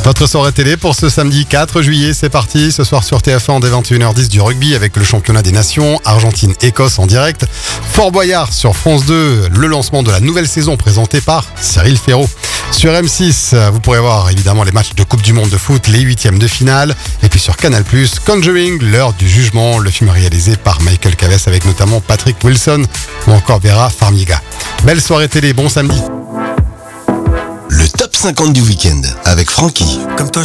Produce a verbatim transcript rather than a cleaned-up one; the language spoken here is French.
Votre soirée télé pour ce samedi quatre juillet, c'est parti. Ce soir sur T F un dès vingt et une heures dix du rugby avec le championnat des nations, Argentine-Écosse en direct. Fort Boyard sur France deux, le lancement de la nouvelle saison présenté par Cyril Ferraud. Sur M six, vous pourrez voir évidemment les matchs de Coupe du Monde de foot, les huitièmes de finale. Et puis sur Canal plus, Conjuring, l'heure du jugement, le film réalisé par Michael Caves avec notamment Patrick Wilson ou encore Vera Farmiga. Belle soirée télé, bon samedi. Le top cinquante du week-end avec Francky. Comme toi.